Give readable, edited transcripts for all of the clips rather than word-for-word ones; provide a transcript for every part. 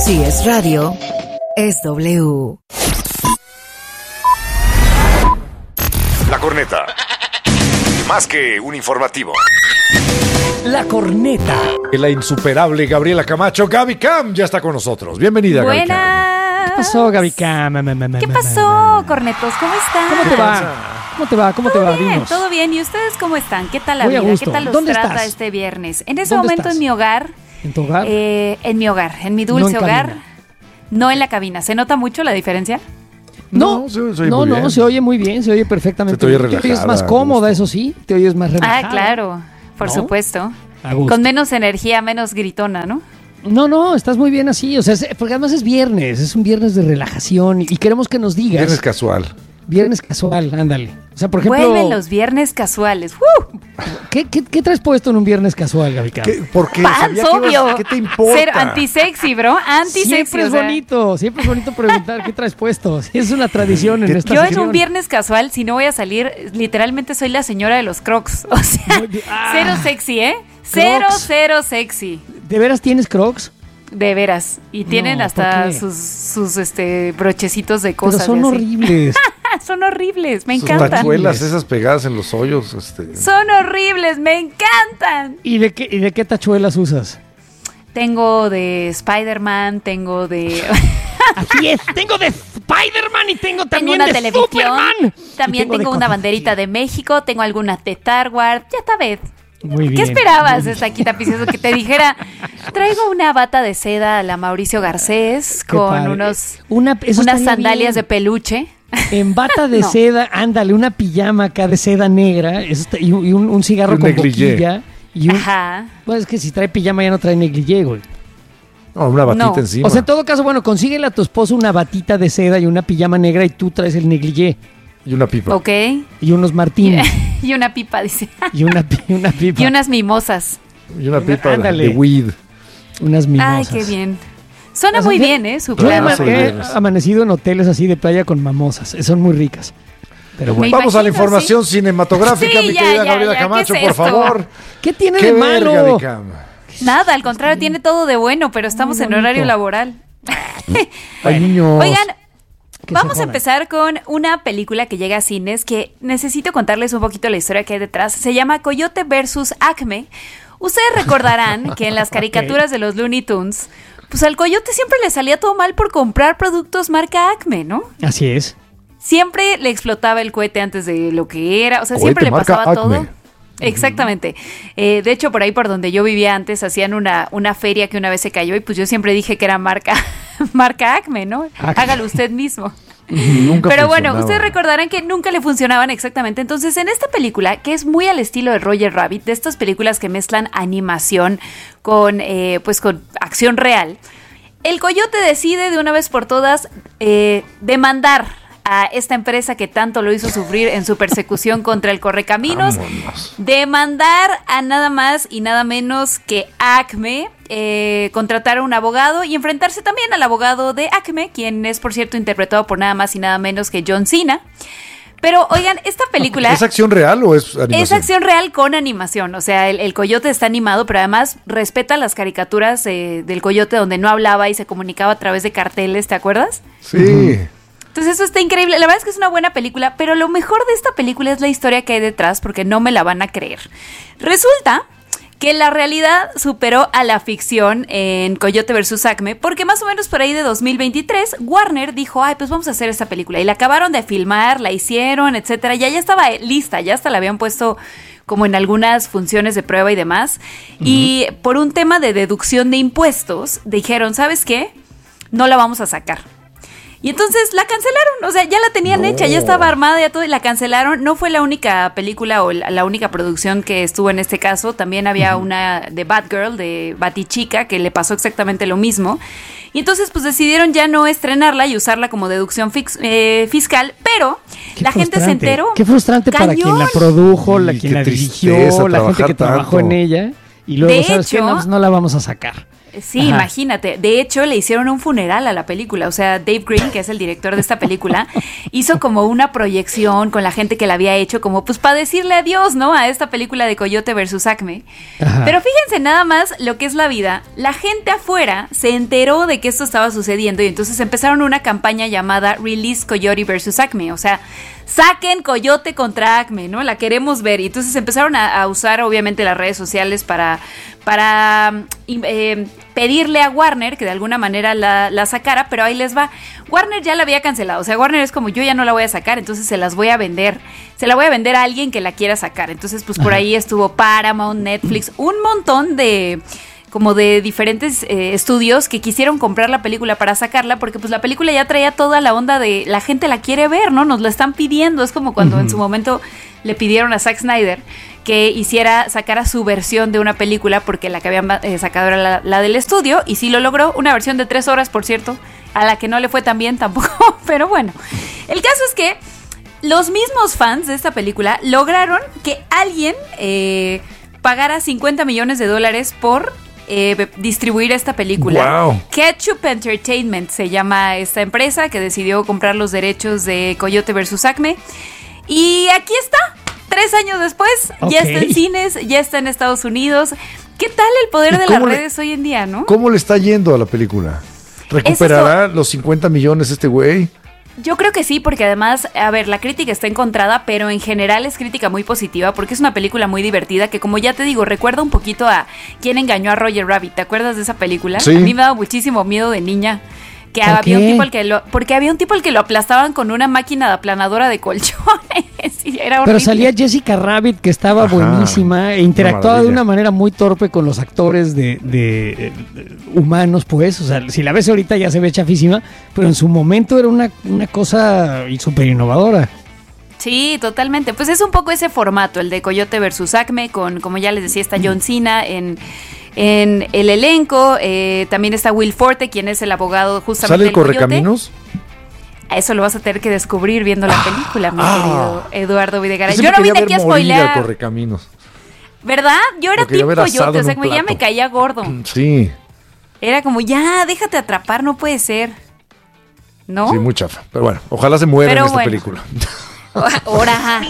Si es radio, es W. La Corneta. Más que un informativo. La Corneta. La insuperable Gabriela Camacho, Gaby Cam, ya está con nosotros. Bienvenida, Gaby Cam. ¿Qué pasó, Gaby Cam? ¿Qué pasó, cornetos? ¿Cómo están? ¿Cómo te va? ¿Cómo te va? Bien, Dinos. todo bien. ¿Y ustedes cómo están? ¿Qué tal la Muy a vida? gusto. ¿Qué tal los ¿Dónde trata estás? este viernes? En ese ¿Dónde momento estás? en mi hogar. ¿En tu hogar? En mi hogar, en mi dulce No en hogar. cabina. No en la cabina. ¿Se nota mucho la diferencia? No, se oye muy bien. se oye muy bien, se oye perfectamente. Se te oye bien. Te oyes relajada, más a cómoda, gusto. eso sí, te oyes más relajada. Ah, claro. Por ¿No? supuesto. A gusto. Con menos energía, menos gritona, ¿no? No, estás muy bien así, o sea, porque además es viernes, es un viernes de relajación y queremos que nos digas. Viernes casual. Viernes casual, ándale. O sea, por ejemplo, Vuelven los viernes casuales. ¿qué traes puesto en un viernes casual, Gaby Cam? Porque Pants, obvio. ¿Qué te importa? Ser antisexy, bro. Antisexy. Siempre es o sea. siempre es bonito preguntar qué traes puesto. Sí, es una tradición en esta Yo en sección. un viernes casual, si no voy a salir, literalmente soy la señora de los Crocs. O sea, Muy bien. cero sexy, ¿eh? Crocs. Cero sexy. ¿De veras tienes Crocs? De veras. Y tienen No, hasta ¿por qué? sus brochecitos de Pero cosas. son y así. horribles. Son horribles, me Sus encantan. tachuelas esas pegadas en los hoyos. Son horribles, me encantan. ¿Y de qué tachuelas usas? Tengo de Spider-Man, tengo de... Así es, tengo de Spider-Man y tengo Tengo también una de televisión, Superman. también Y tengo de una cosas banderita así. de México, tengo algunas de Star Wars, ya está vez. Muy bien. ¿Qué esperabas, Estaquita Picioso, que te dijera, traigo una bata de seda a la Mauricio Garcés Qué con padre. unas Eso estaría sandalias de bien. peluche? En bata de No. seda, ándale, una pijama acá de seda negra y un cigarro Un con negligé. boquilla. Y Ajá. Pues es que si trae pijama ya no trae negligé, güey. No, una batita No. encima. O sea, en todo caso, bueno, consíguele a tu esposo una batita de seda y una pijama negra y tú traes el negligé. Y una pipa. Ok. Y unos martini. Y una pipa, dice. y una pipa. Y unas mimosas. Y una pipa Ándale. de weed. Unas Ay, mimosas. qué bien. Suena O sea, muy ya- bien, ¿eh? Su Claro, plan. soy He viernes. amanecido en hoteles así de playa con mamosas. Son muy ricas. Pero bueno. Vamos a la imagino, información cinematográfica, Sí, mi ya, querida ya, Gabriela ya, Camacho, ¿qué es por esto? favor. ¿Qué tiene ¿Qué de ver, malo? Gaby Cam? Nada, al contrario, tiene todo de bueno, pero estamos Muy en horario bonito. laboral. Hay niños. Oigan, Que vamos se a jodan. empezar con una película que llega a cines que necesito contarles un poquito la historia que hay detrás. Se llama Coyote versus Acme. Ustedes recordarán que en las caricaturas de los Looney Tunes, pues al coyote siempre le salía todo mal por comprar productos marca Acme, ¿no? Así es. Siempre le explotaba el cohete antes de lo que era, o sea, Cohete siempre le marca pasaba Acme. todo. Exactamente. De hecho, por ahí por donde yo vivía antes, hacían una feria que una vez se cayó y pues yo siempre dije que era marca Acme, ¿no? Acme. Hágalo usted mismo. Nunca Pero bueno, funcionaba. ustedes recordarán que nunca le funcionaban exactamente. Entonces, en esta película, que es muy al estilo de Roger Rabbit, de estas películas que mezclan animación con acción real, el coyote decide de una vez por todas demandar a esta empresa que tanto lo hizo sufrir en su persecución contra el Correcaminos, Vámonos. demandar a nada más y nada menos que Acme, contratar a un abogado y enfrentarse también al abogado de Acme, quien es, por cierto, interpretado por nada más y nada menos que John Cena. Pero, oigan, esta película... ¿Es acción real o es animación? Es acción real con animación, o sea, el coyote está animado, pero además respeta las caricaturas del coyote donde no hablaba y se comunicaba a través de carteles, ¿te acuerdas? Sí. Entonces eso está increíble, la verdad es que es una buena película, pero lo mejor de esta película es la historia que hay detrás, porque no me la van a creer. Resulta que la realidad superó a la ficción en Coyote vs. Acme, porque más o menos por ahí de 2023, Warner dijo, ay, pues vamos a hacer esta película, y la acabaron de filmar, la hicieron, etcétera, ya estaba lista, ya hasta la habían puesto como en algunas funciones de prueba y demás, y por un tema de deducción de impuestos, dijeron, ¿sabes qué? No la vamos a sacar. Y entonces la cancelaron, o sea, ya la tenían hecha, ya estaba armada, ya todo, y la cancelaron. No fue la única película o la única producción que estuvo en este caso. También había una de Batgirl, de Batichica, que le pasó exactamente lo mismo. Y entonces pues decidieron ya no estrenarla y usarla como deducción fiscal, pero Qué la gente se frustrante. enteró. Qué frustrante para Cañón. quien la produjo, Sí, quien qué la tristeza dirigió, la gente trabajar que trabajó tanto. en ella. Y luego, De ¿sabes qué? hecho- No, pues no la vamos a sacar. Sí, Ajá. imagínate. De hecho, le hicieron un funeral a la película. O sea, Dave Green, que es el director de esta película, hizo como una proyección con la gente que la había hecho, como pues para decirle adiós, ¿no? A esta película de Coyote versus Acme. Ajá. Pero fíjense nada más lo que es la vida. La gente afuera se enteró de que esto estaba sucediendo y entonces empezaron una campaña llamada Release Coyote versus Acme. O sea, saquen Coyote contra Acme, ¿no? La queremos ver. Y entonces empezaron a usar, obviamente, las redes sociales para pedirle a Warner que de alguna manera la sacara, pero ahí les va. Warner ya la había cancelado. O sea, Warner es como, yo ya no la voy a sacar, entonces se las voy a vender. Se la voy a vender a alguien que la quiera sacar. Entonces, pues por ahí estuvo Paramount, Netflix, un montón de diferentes estudios que quisieron comprar la película para sacarla, porque pues la película ya traía toda la onda de la gente la quiere ver, ¿no? Nos la están pidiendo. Es como cuando en su momento le pidieron a Zack Snyder que sacara su versión de una película, porque la que habían sacado era la del estudio, y sí lo logró. Una versión de 3 horas, por cierto, a la que no le fue tan bien tampoco, pero bueno. El caso es que los mismos fans de esta película lograron que alguien pagara $50 millones por distribuir esta película. Wow. Ketchup Entertainment se llama esta empresa que decidió comprar los derechos de Coyote versus Acme. Y aquí está, 3 años después, ya está en cines, ya está en Estados Unidos. ¿Qué tal el poder de las redes hoy en día, no? ¿Cómo le está yendo a la película? ¿Recuperará los 50 millones este güey? Yo creo que sí, porque además, a ver, la crítica está encontrada, pero en general es crítica muy positiva, porque es una película muy divertida que, como ya te digo, recuerda un poquito a ¿Quién engañó a Roger Rabbit? ¿Te acuerdas de esa película? Sí. A mí me daba muchísimo miedo de niña. Que ¿Por había qué? un tipo porque había un tipo al que lo aplastaban con una máquina de aplanadora de colchones. Sí, era horrible. Pero salía Jessica Rabbit, que estaba Ajá, buenísima, e interactuaba de maravilla. una manera muy torpe con los actores de humanos, pues. O sea, si la ves ahorita ya se ve chafísima, pero en su momento era una cosa súper innovadora. Sí, totalmente. Pues es un poco ese formato, el de Coyote versus Acme, con, como ya les decía, está John Cena en el elenco. También está Will Forte, quien es el abogado justamente ¿Sale el del Coyote. Correcaminos? Eso lo vas a tener que descubrir viendo la película, mi querido Eduardo Videgaray. Yo Yo no siempre vine quería aquí a ver morir al spoilear, Correcaminos. ¿verdad? Yo era Lo quería tipo ver asado Coyote, o sea, en un que ya me plato. caía gordo. Sí, Era como, ya, déjate atrapar, no puede ser. ¿No? sí, muy chafa. Pero bueno, ojalá se muera Pero en esta bueno. película. Ahora.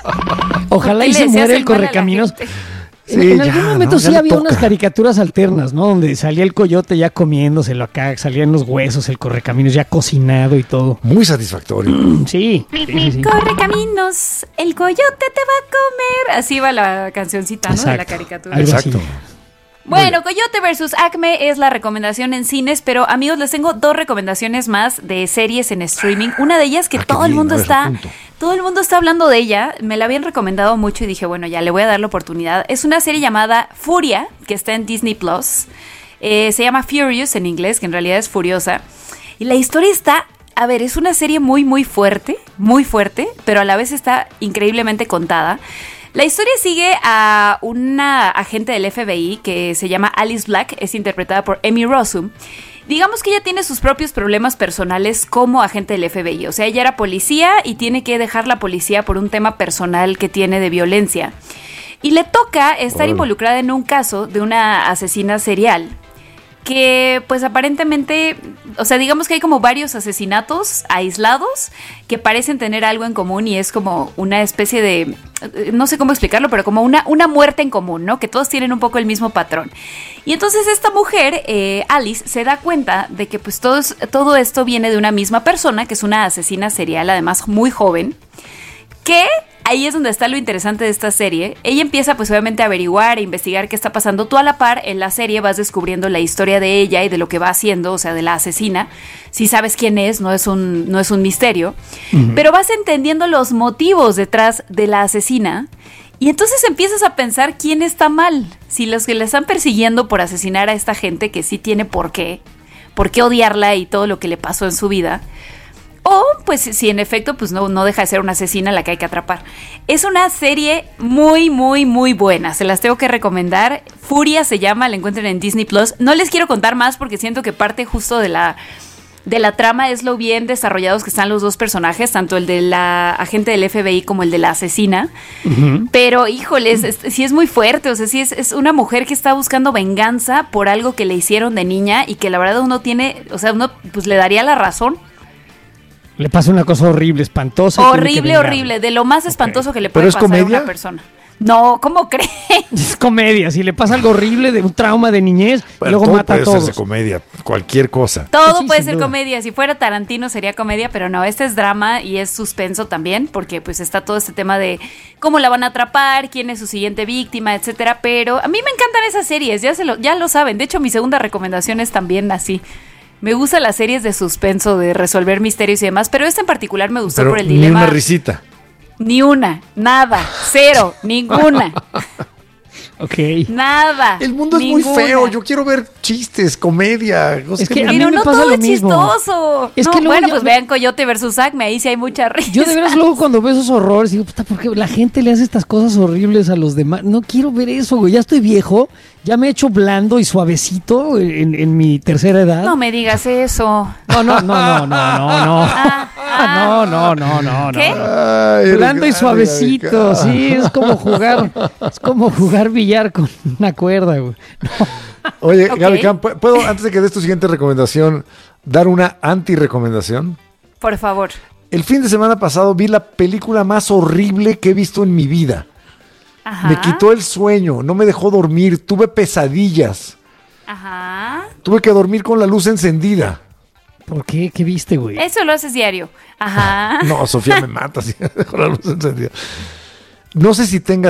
Ojalá ¿Por qué y le se deseas muera el el mal a la Correcaminos. gente? Sí, En ya, algún momento ¿no? Ya sí le había toca. unas caricaturas alternas, ¿no? Donde salía el coyote ya comiéndoselo acá, salían los huesos, el Correcaminos ya cocinado y todo. Muy satisfactorio. Sí, sí, sí. Corre caminos, el coyote te va a comer. Así va la cancioncita, ¿no? De la Exacto. caricatura. Algo así. Exacto. Bueno, Coyote versus Acme es la recomendación en cines, pero amigos, les tengo 2 recomendaciones más de series en streaming. Una de ellas que qué todo el bien, mundo a ver, está, apunto. todo el mundo está hablando de ella. Me la habían recomendado mucho y dije, bueno, ya le voy a dar la oportunidad. Es una serie llamada Furia, que está en Disney Plus. Se llama Furious en inglés, que en realidad es Furiosa. Y la historia está, a ver, es una serie muy fuerte, pero a la vez está increíblemente contada. La historia sigue a una agente del FBI que se llama Alice Black, es interpretada por Emmy Rossum. Digamos que ella tiene sus propios problemas personales como agente del FBI. O sea, ella era policía y tiene que dejar la policía por un tema personal que tiene de violencia. Y le toca estar involucrada en un caso de una asesina serial que pues aparentemente, o sea, digamos que hay como varios asesinatos aislados que parecen tener algo en común y es como una especie de, no sé cómo explicarlo, pero como una muerte en común, ¿no? Que todos tienen un poco el mismo patrón. Y entonces esta mujer, Alice, se da cuenta de que pues todo esto viene de una misma persona, que es una asesina serial, además muy joven, que ahí es donde está lo interesante de esta serie. Ella empieza pues obviamente a averiguar, a investigar qué está pasando. Tú a la par en la serie vas descubriendo la historia de ella y de lo que va haciendo, o sea, de la asesina. Si sabes quién es, no es un misterio. Pero vas entendiendo los motivos detrás de la asesina. Y entonces empiezas a pensar quién está mal. Si los que la están persiguiendo por asesinar a esta gente, que sí tiene por qué odiarla y todo lo que le pasó en su vida. O, pues, si en efecto, pues no deja de ser una asesina a la que hay que atrapar. Es una serie muy buena. Se las tengo que recomendar. Furia se llama, la encuentran en Disney Plus. No les quiero contar más porque siento que parte justo de la de la trama es lo bien desarrollados que están los dos personajes, tanto el de la agente del FBI como el de la asesina. Pero, híjole, sí es muy fuerte, o sea, sí es una mujer que está buscando venganza por algo que le hicieron de niña y que la verdad uno tiene, o sea, uno pues le daría la razón. Le pasa una cosa horrible, espantosa. Horrible, de lo más espantoso que le puede pasar a una persona. No, ¿cómo crees? Es comedia, si le pasa algo horrible de un trauma de niñez, y luego mata a todos. Puede ser de comedia, cualquier cosa. Todo Sí, puede sin ser duda. comedia. Si fuera Tarantino sería comedia, pero no, este es drama y es suspenso también, porque pues está todo este tema de cómo la van a atrapar, quién es su siguiente víctima, etcétera. Pero a mí me encantan esas series, ya lo saben. De hecho, mi segunda recomendación es también así. Me gustan las series de suspenso, de resolver misterios y demás, pero esta en particular me gustó Pero por el ni dilema. una risita. Ni una, nada, cero, ninguna. Ok. Nada. El mundo es ninguna. muy feo. Yo quiero ver chistes, comedia. Cosas Es que a mí Pero me no pasa todo lo es mismo. chistoso. Es No, que luego bueno, yo- pues vean Coyote versus Acme, ahí sí hay mucha risa. Yo de veras luego cuando veo esos horrores digo, puta, ¿por qué la gente le hace estas cosas horribles a los demás? No quiero ver eso, güey. Ya estoy viejo, ya me he hecho blando y suavecito en mi tercera edad. No me digas eso. No. ¿Qué? Ay, eres Blando y grande, suavecito, Gaby. sí, es como jugar billar con una cuerda, güey. Oye, Ok. Gaby Cam, ¿puedo, antes de que des tu siguiente recomendación, dar una anti-recomendación? Por favor. El fin de semana pasado vi la película más horrible que he visto en mi vida. Ajá. Me quitó el sueño, no me dejó dormir, tuve pesadillas. Ajá. Tuve que dormir con la luz encendida. ¿Por qué? ¿Qué viste, güey? Eso lo haces diario. Ajá. No, Sofía me mata si dejo la luz encendida. No sé si tengas